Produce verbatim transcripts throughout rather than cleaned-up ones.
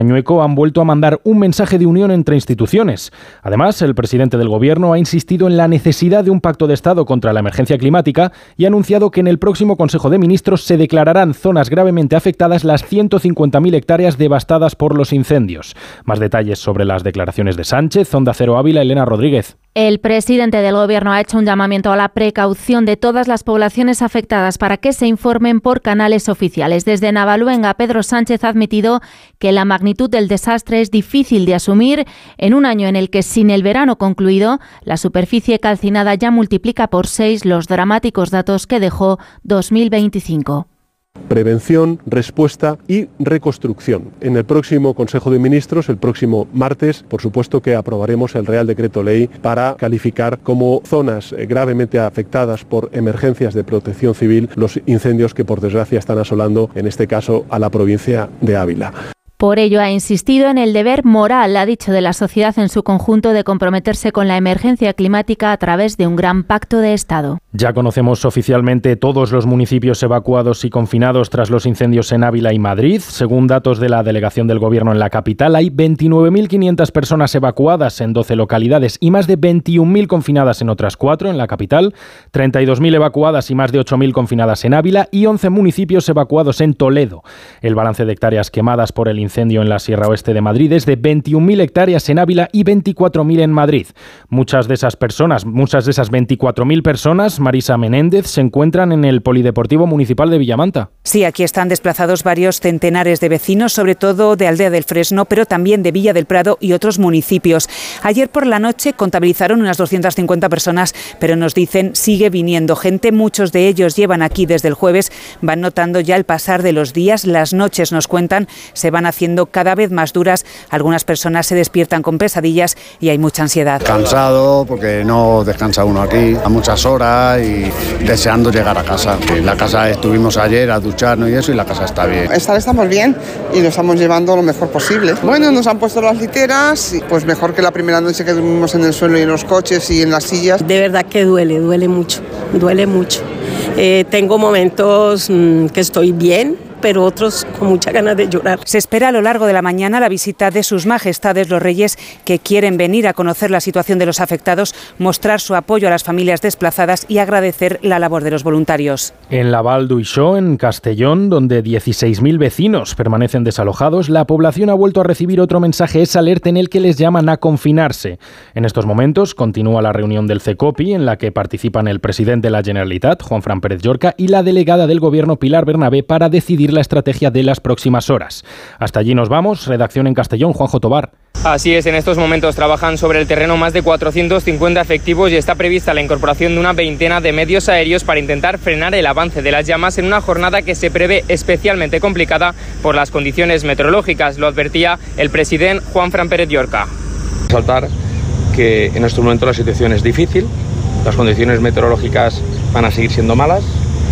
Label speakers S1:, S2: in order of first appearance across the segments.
S1: Ñueco han vuelto a mandar un mensaje de unión entre instituciones. Además, el presidente del Gobierno ha insistido en la necesidad de un pacto de Estado contra la emergencia climática y ha anunciado que en el próximo Consejo de Ministros se declararán zonas gravemente afectadas las ciento cincuenta mil hectáreas devastadas por los incendios. Más detalles sobre las declaraciones de Sánchez, Onda Cero Ávila, Elena Rodríguez.
S2: El presidente del Gobierno ha hecho un llamamiento a la precaución de todas las poblaciones afectadas para que se informen por canales oficiales. Desde Navaluenga, Pedro Sánchez ha admitido que la magnitud del desastre es difícil de asumir en un año en el que, sin el verano concluido, la superficie calcinada ya multiplica por seis los dramáticos datos que dejó dos mil veinticinco.
S3: Prevención, respuesta y reconstrucción. En el próximo Consejo de Ministros, el próximo martes, por supuesto que aprobaremos el Real Decreto Ley para calificar como zonas gravemente afectadas por emergencias de protección civil los incendios que por desgracia están asolando, en este caso, a la provincia de Ávila.
S2: Por ello ha insistido en el deber moral, ha dicho, de la sociedad en su conjunto de comprometerse con la emergencia climática a través de un gran pacto de Estado.
S1: Ya conocemos oficialmente todos los municipios evacuados y confinados tras los incendios en Ávila y Madrid. Según datos de la delegación del Gobierno en la capital, hay veintinueve mil quinientas personas evacuadas en doce localidades y más de veintiún mil confinadas en otras cuatro en la capital, treinta y dos mil evacuadas y más de ocho mil confinadas en Ávila y once municipios evacuados en Toledo. El balance de hectáreas quemadas por el incendio incendio en la Sierra Oeste de Madrid es de veintiún mil hectáreas en Ávila y veinticuatro mil en Madrid. Muchas de esas personas, muchas de esas veinticuatro mil personas, Marisa Menéndez, se encuentran en el Polideportivo Municipal de Villamanta.
S4: Sí, aquí están desplazados varios centenares de vecinos, sobre todo de Aldea del Fresno, pero también de Villa del Prado y otros municipios. Ayer por la noche contabilizaron unas doscientas cincuenta personas, pero nos dicen sigue viniendo gente. Muchos de ellos llevan aquí desde el jueves, van notando ya el pasar de los días. Las noches, nos cuentan, se van haciendo cada vez más duras. Algunas personas se despiertan con pesadillas y hay mucha ansiedad.
S5: Cansado porque no descansa uno aquí a muchas horas y deseando llegar a casa. En la casa estuvimos ayer a ducharnos y eso, y la casa está bien.
S6: Estar estamos bien y lo estamos llevando lo mejor posible. Bueno, nos han puesto las literas, y pues mejor que la primera noche que dormimos en el suelo y en los coches y en las sillas.
S7: De verdad que duele, duele mucho, duele mucho. Eh, tengo momentos mmm, que estoy bien, pero otros con muchas ganas de llorar.
S4: Se espera a lo largo de la mañana la visita de sus majestades los reyes, que quieren venir a conocer la situación de los afectados, mostrar su apoyo a las familias desplazadas y agradecer la labor de los voluntarios.
S1: En la Val d'Uixó, en Castellón, donde dieciséis mil vecinos permanecen desalojados, la población ha vuelto a recibir otro mensaje esa alerta en el que les llaman a confinarse. En estos momentos continúa la reunión del CECOPI, en la que participan el presidente de la Generalitat, Juanfran Pérez Llorca, y la delegada del Gobierno, Pilar Bernabé, para decidir la estrategia de las próximas horas. Hasta allí nos vamos. Redacción en Castellón, Juanjo Tobar.
S8: Así es, en estos momentos trabajan sobre el terreno más de cuatrocientos cincuenta efectivos y está prevista la incorporación de una veintena de medios aéreos para intentar frenar el avance de las llamas en una jornada que se prevé especialmente complicada por las condiciones meteorológicas. Lo advertía el presidente Juanfran Pérez Llorca.
S9: Resaltar que en estos momentos la situación es difícil, las condiciones meteorológicas van a seguir siendo malas,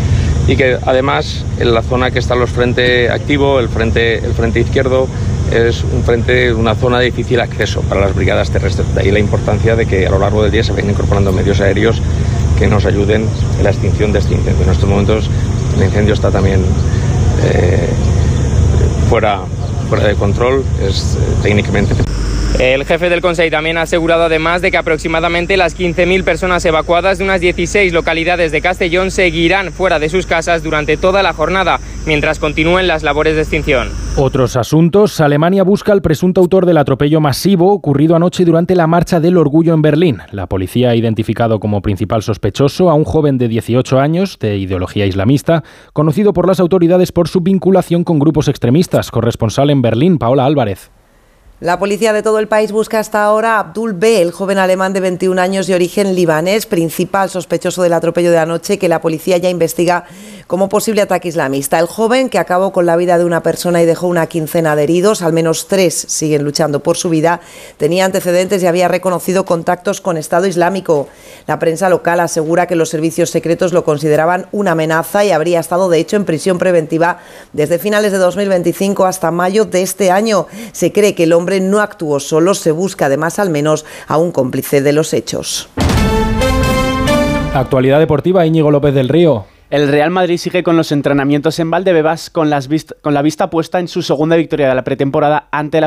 S9: y que además en la zona que está los frente activo, el frente, el frente izquierdo, es un frente, una zona de difícil acceso para las brigadas terrestres. De ahí la importancia de que a lo largo del día se vayan incorporando medios aéreos que nos ayuden en la extinción de este incendio. En estos momentos el incendio está también eh, fuera, fuera de control, es eh, técnicamente...
S8: El jefe del Consejo también ha asegurado además de que aproximadamente las quince mil personas evacuadas de unas dieciséis localidades de Castellón seguirán fuera de sus casas durante toda la jornada, mientras continúen las labores de extinción.
S1: Otros asuntos. Alemania busca al presunto autor del atropello masivo ocurrido anoche durante la Marcha del Orgullo en Berlín. La policía ha identificado como principal sospechoso a un joven de dieciocho años, de ideología islamista, conocido por las autoridades por su vinculación con grupos extremistas. Corresponsal en Berlín, Paola Álvarez.
S10: La policía de todo el país busca hasta ahora a Abdul B., el joven alemán de veintiún años de origen libanés, principal sospechoso del atropello de anoche, que la policía ya investiga como posible ataque islamista. El joven, que acabó con la vida de una persona y dejó una quincena de heridos, al menos tres siguen luchando por su vida, tenía antecedentes y había reconocido contactos con Estado Islámico. La prensa local asegura que los servicios secretos lo consideraban una amenaza y habría estado, de hecho, en prisión preventiva desde finales de dos mil veinticinco hasta mayo de este año. Se cree que el hombre no actuó solo, se busca además al menos a un cómplice de los hechos.
S1: Actualidad deportiva, Íñigo López del Río.
S11: El Real Madrid sigue con los entrenamientos en Valdebebas con, las vist- con la vista puesta en su segunda victoria de la pretemporada ante la